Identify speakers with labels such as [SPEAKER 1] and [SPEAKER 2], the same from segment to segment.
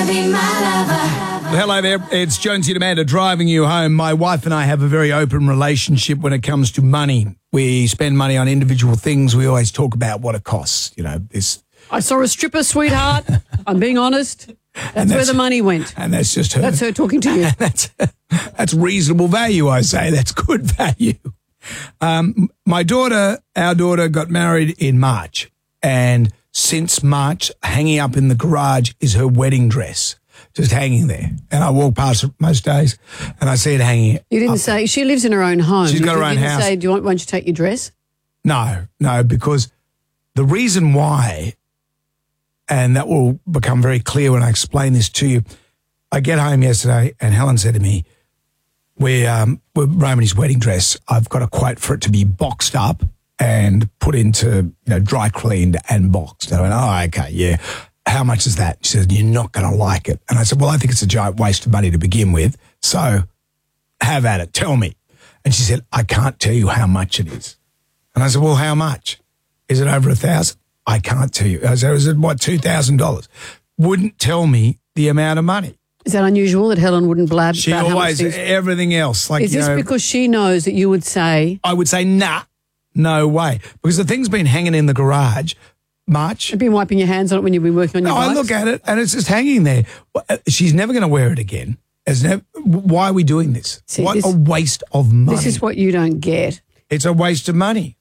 [SPEAKER 1] be my lover.
[SPEAKER 2] Hello there, it's Jonesy and Amanda driving you home. My wife and I have a very open relationship when it comes to money. We spend money on individual things. We always talk about what it costs. You know, this.
[SPEAKER 3] I saw a stripper, sweetheart. I'm being honest. That's where the money went.
[SPEAKER 2] And that's just her.
[SPEAKER 3] That's her talking to you.
[SPEAKER 2] That's reasonable value, I say. That's good value. Our daughter got married in March. And since March, hanging up in the garage is her wedding dress. Just hanging there. And I walk past it most days and I see it hanging.
[SPEAKER 3] You didn't say, she lives in her own home.
[SPEAKER 2] She's got her own house.
[SPEAKER 3] You didn't say, won't you take your dress?
[SPEAKER 2] No, because the reason why, and that will become very clear when I explain this to you, I get home yesterday and Helen said to me, we're Romany's wedding dress. I've got a quote for it to be boxed up and put into, dry cleaned and boxed. And I went, oh, okay, yeah. How much is that? She said, you're not going to like it. And I said, well, I think it's a giant waste of money to begin with. So have at it. Tell me. And she said, I can't tell you how much it is. And I said, well, how much? Is it over 1,000? I can't tell you. I said, is it what, $2,000? Wouldn't tell me the amount of money.
[SPEAKER 3] Is that unusual that Helen wouldn't blab?
[SPEAKER 2] She always, everything else. Like,
[SPEAKER 3] is this because she knows that you would say?
[SPEAKER 2] I would say, nah, no way. Because the thing's been hanging in the garage March.
[SPEAKER 3] You've been wiping your hands on it when you've been working on your bikes?
[SPEAKER 2] I look at it and it's just hanging there. She's never going to wear it again. Why are we doing this?
[SPEAKER 3] See,
[SPEAKER 2] what a waste of money.
[SPEAKER 3] This is what you don't get.
[SPEAKER 2] It's a waste of money.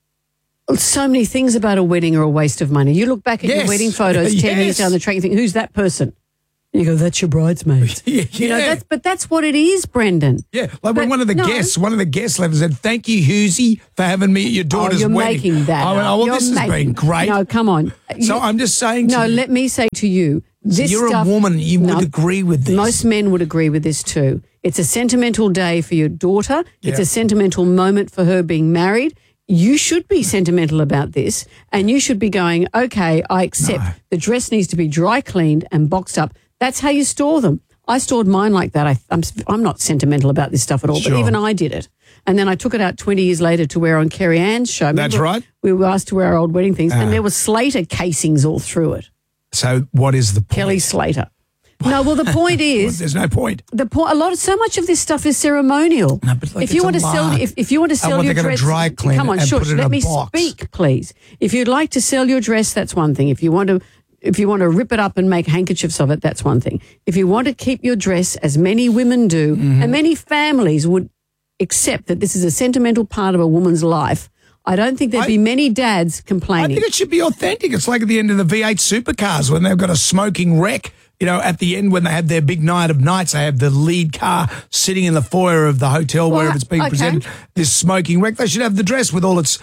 [SPEAKER 3] So many things about a wedding are a waste of money. You look back at your wedding photos 10 years down the track and think, who's that person? You go, that's your bridesmaid. But that's what it is, Brendan.
[SPEAKER 2] Yeah, like when one of the guests left and said, thank you, Hughesy, for having me at your daughter's
[SPEAKER 3] you're
[SPEAKER 2] wedding.
[SPEAKER 3] Making that
[SPEAKER 2] I went, this has been great.
[SPEAKER 3] No, come on.
[SPEAKER 2] So I'm just saying to you.
[SPEAKER 3] Let me say to you, this
[SPEAKER 2] you're
[SPEAKER 3] stuff,
[SPEAKER 2] a woman, you would agree with this.
[SPEAKER 3] Most men would agree with this too. It's a sentimental day for your daughter. It's a sentimental moment for her being married. You should be sentimental about this and you should be going, okay, I accept the dress needs to be dry cleaned and boxed up. That's how you store them. I stored mine like that. I'm not sentimental about this stuff at all, but even I did it. And then I took it out 20 years later to wear on Kerry Ann's show.
[SPEAKER 2] That's right.
[SPEAKER 3] We were asked to wear our old wedding things and there were Slater casings all through it.
[SPEAKER 2] So what is the point?
[SPEAKER 3] Kelly Slater. No, well, the point is...
[SPEAKER 2] There's no point.
[SPEAKER 3] So much of this stuff is ceremonial.
[SPEAKER 2] No, but
[SPEAKER 3] if you want to sell your dress...
[SPEAKER 2] dry clean
[SPEAKER 3] come on, shush, let me
[SPEAKER 2] box.
[SPEAKER 3] speak, please. If you'd like to sell your dress, that's one thing. If you want to rip it up and make handkerchiefs of it, that's one thing. If you want to keep your dress, as many women do, and many families would accept that this is a sentimental part of a woman's life, I don't think there'd be many dads complaining.
[SPEAKER 2] I think it should be authentic. It's like at the end of the V8 supercars when they've got a smoking wreck. At the end when they have their big night of nights, they have the lead car sitting in the foyer of the hotel wherever it's being presented, this smoking wreck. They should have the dress with all its,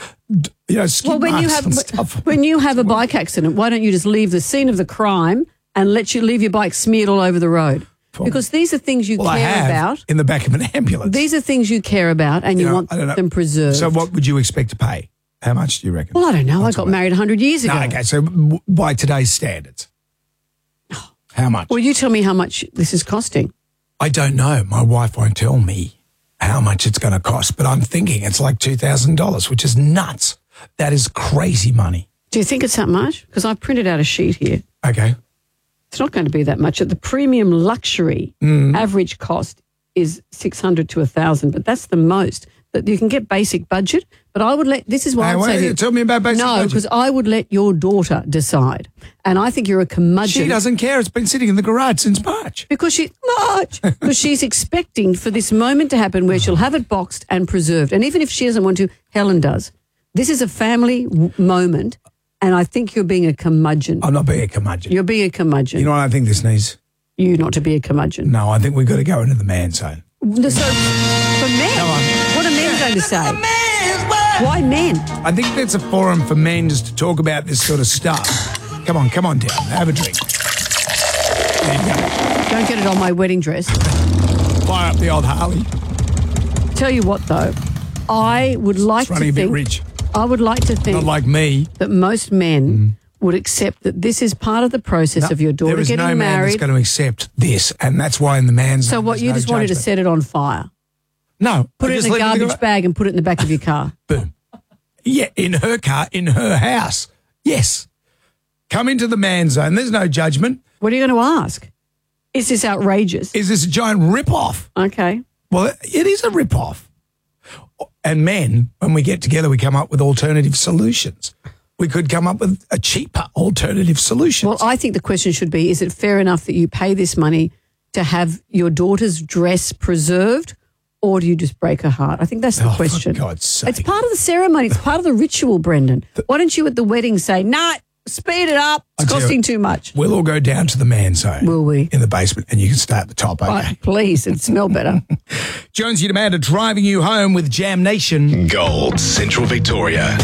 [SPEAKER 2] skid marks and stuff.
[SPEAKER 3] When you have a bike accident, why don't you just leave the scene of the crime and leave your bike smeared all over the road? Because these are things you care about.
[SPEAKER 2] In the back of an ambulance.
[SPEAKER 3] These are things you care about and you want them preserved.
[SPEAKER 2] So what would you expect to pay? How much do you reckon?
[SPEAKER 3] Well, I don't know. I got married 100 years ago.
[SPEAKER 2] No, okay, so by today's standards. How much?
[SPEAKER 3] Well, you tell me how much this is costing.
[SPEAKER 2] I don't know. My wife won't tell me how much it's going to cost, but I'm thinking it's like $2,000, which is nuts. That is crazy money.
[SPEAKER 3] Do you think it's that much? Because I printed out a sheet here.
[SPEAKER 2] Okay.
[SPEAKER 3] It's not going to be that much. At the premium luxury, average cost is $600 to $1,000, but that's the most. That you can get basic budget, but I would this is why I'd say
[SPEAKER 2] tell me about basic budget.
[SPEAKER 3] No, because I would let your daughter decide. And I think you're a curmudgeon.
[SPEAKER 2] She doesn't care. It's been sitting in the garage since March.
[SPEAKER 3] Because she's expecting for this moment to happen where she'll have it boxed and preserved. And even if she doesn't want to, Helen does. This is a family moment, and I think you're being a curmudgeon.
[SPEAKER 2] I'm not being a curmudgeon.
[SPEAKER 3] You're being a curmudgeon.
[SPEAKER 2] You know what I think this needs?
[SPEAKER 3] You not to be a curmudgeon.
[SPEAKER 2] No, I think we've got to go into the man zone.
[SPEAKER 3] So, for men, what are men going to say? Why men?
[SPEAKER 2] I think that's a forum for men just to talk about this sort of stuff. Come on down. Have a drink. There you go.
[SPEAKER 3] Don't get it on my wedding dress.
[SPEAKER 2] Fire up the old Harley.
[SPEAKER 3] Tell you what, though, I would like to think...
[SPEAKER 2] a bit rich.
[SPEAKER 3] I would like to think...
[SPEAKER 2] Not like me.
[SPEAKER 3] ...that most men would accept that this is part of the process of your daughter getting married.
[SPEAKER 2] There is no man that's going to accept this, and that's why in the man's...
[SPEAKER 3] So what, you just wanted to set it on fire?
[SPEAKER 2] No.
[SPEAKER 3] Put it in a garbage bag and put it in the back of your car.
[SPEAKER 2] Boom. Yeah, in her car, in her house. Yes. Come into the man zone. There's no judgment.
[SPEAKER 3] What are you going to ask? Is this outrageous?
[SPEAKER 2] Is this a giant rip-off?
[SPEAKER 3] Okay.
[SPEAKER 2] Well, it is a rip-off. And men, when we get together, we come up with alternative solutions. We could come up with a cheaper alternative solution.
[SPEAKER 3] Well, I think the question should be, is it fair enough that you pay this money to have your daughter's dress preserved, or do you just break her heart? I think that's the question.
[SPEAKER 2] For God's sake.
[SPEAKER 3] It's part of the ceremony. It's part of the ritual, Brendan. Why don't you at the wedding say, nah, speed it up. It's costing too much.
[SPEAKER 2] We'll all go down to the man zone.
[SPEAKER 3] Will we?
[SPEAKER 2] In the basement, and you can stay at the top, okay?
[SPEAKER 3] Right, please, it'd smell better.
[SPEAKER 2] Jonesy and Amanda driving you home with Jam Nation.
[SPEAKER 1] Gold, Central Victoria.